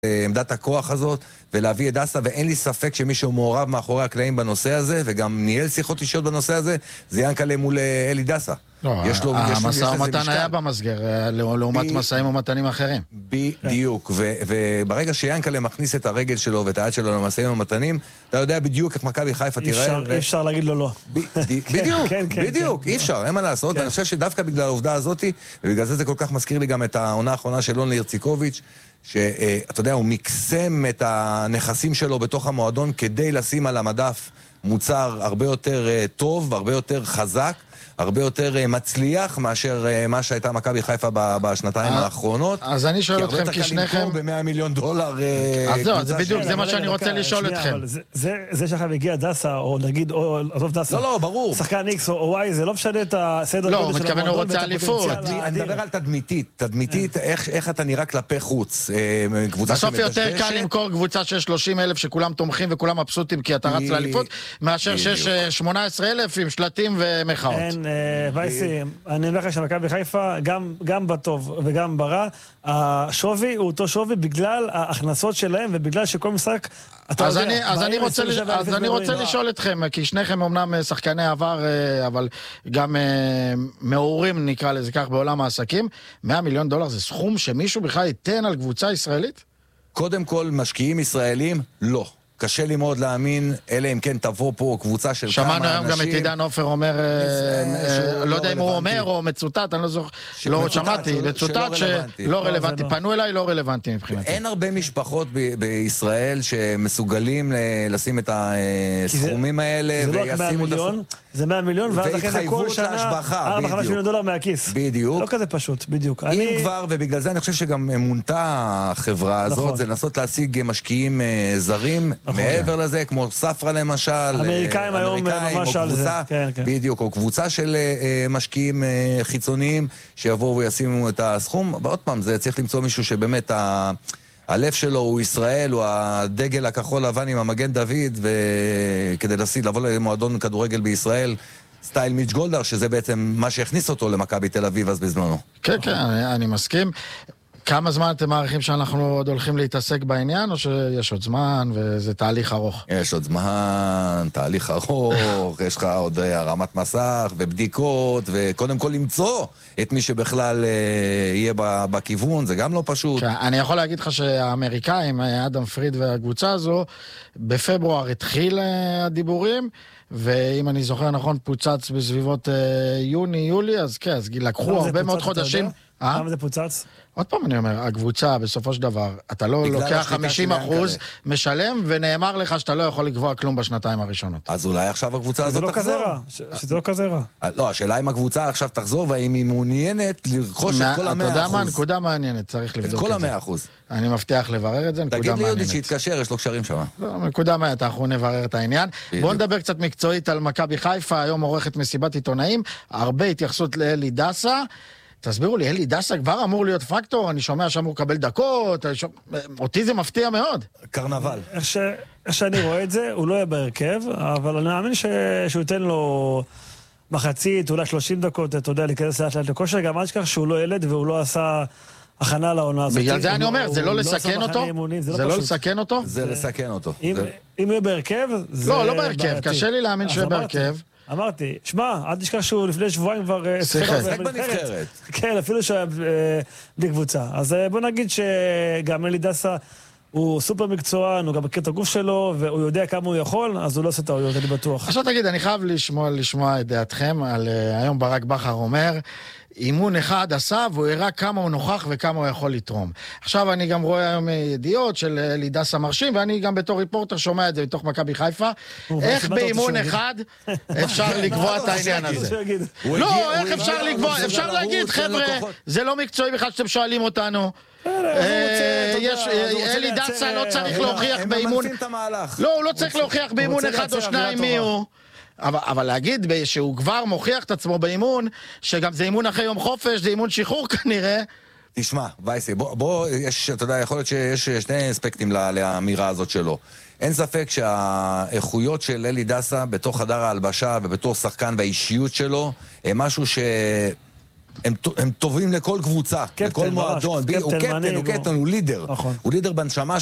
עמדת הכוח הזאת ולהביא את דסה, ואין לי ספק שמישהו מעורב מאחורי הקלעים בנושא הזה, וגם ניהל שיחות אישיות בנושא הזה, זה ינקלה מול אלי דסה. המשא ומתן היה במסגר, לעומת משאים ומתנים אחרים. בדיוק, וברגע שיאנקלה מכניס את הרגל שלו ואת היד שלו למשאים ומתנים, אתה יודע בדיוק איך מכבי חיפה תיראה. אי אפשר להגיד לו לא. בדיוק, אי אפשר, אין מה לעשות. אני חושב שדווקא בגלל העובדה הזאת, ובגלל זה כל כך מזכיר לי גם את העונה האחרונה של אלון אירציקוביץ', שאתה יודע, הוא מקסם את הנכסים שלו בתוך המועדון כדי לשים על המדף מוצר הרבה יותר טוב, הרבה יותר חזק, הרבה יותר מצליח מאשר מה שהייתה מכבי חיפה בשנתיים האחרונות. אז אני שואל אתכם כשניכם ב$100 מיליון. אז לא, זה בדיוק, זה מה שאני רוצה לשאול אתכם. זה שאחר הגיע דסה, או נגיד, או עזוב דסה. לא, ברור. שחקן X או Y, זה לא משנה את הסדר לא, הוא מתכוון הוא רוצה אליפות. אני מדבר על תדמיתית, איך אתה נראה כלפי חוץ. בסוף יותר קל למכור קבוצה של 30,000 שכולם תומכים וכולם מבסוטים כי אתה רץ לאליפות, מאשר 18,000 עם שלטים ומחאות. וייסי, אני אומר לך שמכבי בחיפה, גם בטוב וגם ברע, השווי הוא אותו שווי בגלל ההכנסות שלהם ובגלל שכל משחק, אז אני רוצה לשאול אתכם, כי שניכם אמנם שחקני עבר, אבל גם מעורים נקרא לזה כך בעולם העסקים, $100 מיליון זה סכום שמישהו בכלל ייתן על קבוצה ישראלית? קודם כל, משקיעים ישראלים, לא. קשה לי מאוד להאמין, אלא אם כן תבוא פה קבוצה של כמה אנשים. שמענו היום גם את עידן עופר אומר, לא יודע אם הוא אומר או מצוטט, אני לא שמעתי, מצוטט שלא רלוונטי, פנו אליי לא רלוונטי מבחינתי. אין הרבה משפחות בישראל שמסוגלים לשים את הסכומים האלה, זה לא רק 100 מיליון, זה 100 מיליון, ואז אחרי זה כל שנה $4-5 מיליון מהכיס. בדיוק. לא כזה פשוט, בדיוק. אם כבר, ובגלל זה אני חושב שגם מונתה החברה הזאת, זה לנסות להשיג משקיעים זרים, מעבר לזה, כמו ספרה למשל, אמריקאים היום ממש על זה. בדיוק, או קבוצה של משקיעים חיצוניים שיבואו וישימו את הסכום, ועוד פעם, זה צריך למצוא מישהו שבאמת הלב שלו הוא ישראל, הוא הדגל הכחול לבן עם המגן דוד, וכדי לבוא למועדון כדורגל בישראל, סטייל מיץ' גולדהר, שזה בעצם מה שהכניס אותו למכבי תל אביב אז בזמנו. כן, אני מסכים. כמה זמן אתם מעריכים שאנחנו עוד הולכים להתעסק בעניין, או שיש עוד זמן וזה תהליך ארוך? יש עוד זמן, תהליך ארוך, יש לך עוד הרמת מסך ובדיקות, וקודם כל למצוא את מי שבכלל יהיה בכיוון, זה גם לא פשוט. אני יכול להגיד לך שהאמריקאים, אדם פריד והקבוצה הזו, בפברואר התחיל הדיבורים, ואם אני זוכר נכון, פוצץ בסביבות יוני-יולי, אז כן, אז לקחו הרבה מאוד חודשים. למה זה פוצץ? עוד פעם אני אומר, הקבוצה בסופו של דבר, אתה לא לוקח 50% משלם, ונאמר לך שאתה לא יכול לקבוע כלום בשנתיים הראשונות. אז אולי עכשיו הקבוצה הזאת תחזור. שזה לא כזה רע. לא, השאלה אם הקבוצה עכשיו תחזור, והאם היא מעוניינת לרכוש את כל 100%. אתה יודע מה, נקודה מעניינת, צריך לבדוק את זה. את כל 100%. אני מבטיח לברר את זה, נקודה מעניינת. תגיד לי יודי שיתקשר, יש לו קשרים שם. לא, נקודה מעניינת, אנחנו נברר את העניין. בואו נדבר קצת מקצועית על מכבי חיפה, היום עורכת מסיבת עיתונאים, הרבה התייחסות לאלי דסה. תסבירו לי, אלי דסה כבר אמור להיות פקטור, אני שומע שאמור לקבל דקות, אותי זה מפתיע מאוד. קרנבל. איך שאני רואה את זה, הוא לא יהיה בהרכב, אבל אני מאמין שהוא ייתן לו מחצית, אולי 30 דקות, אתה יודע, להיכנס לאט לכושר, גם אל תשכח שהוא לא ילד והוא לא עשה הכנה לעונה הזאת. בגלל זה אני אומר, זה לא לסכן אותו? זה לא לסכן אותו? זה לסכן אותו. אם הוא יהיה בהרכב, זה... לא בהרכב, קשה לי להאמין שהוא יהיה בהרכב. אמרתי, שמע, אל תשכח שהוא לפני שבועיים כבר... שיחק בנבחרת. כן, אפילו שהוא היה בלי קבוצה. אז בוא נגיד שגם אלי דסה הוא סופר מקצוען, הוא גם מכיר את הגוף שלו, והוא יודע כמה הוא יכול, אז הוא לא עושה טעויות, אני בטוח. עכשיו תגיד, אני חייב לשמוע את דעתכם על היום ברק בכר אומר, אימון אחד עשה, והוא הראה כמה הוא נוכח וכמה הוא יכול לתרום. עכשיו אני גם רואה היום ידיעות של אלי דסה מרשים, ואני גם בתור ריפורטר שומע את זה בתוך מכבי חיפה. איך באימון אחד אפשר לקבוע את העניין הזה? לא, איך אפשר לקבוע? אפשר להגיד, חבר'ה, זה לא מקצועי בכלל שאתם שואלים אותנו. אלי דסה לא צריך להוכיח באימון... לא, הוא לא צריך להוכיח באימון אחד או שניים מי הוא. אבל להגיד שהוא כבר מוכיח את עצמו באימון, שגם זה אימון אחרי יום חופש, זה אימון שחרור כנראה. תשמע, וייסי, בוא, אתה יודע, יכול להיות שיש שני אספקטים לאמירה הזאת שלו. אין ספק שהאיכויות של אלי דסה בתוך חדר ההלבשה ובתור שחקן והאישיות שלו, הם משהו הם טובים לכל קבוצה, לכל מועדון. הוא קפטן, הוא לידר. הוא לידר בנשמה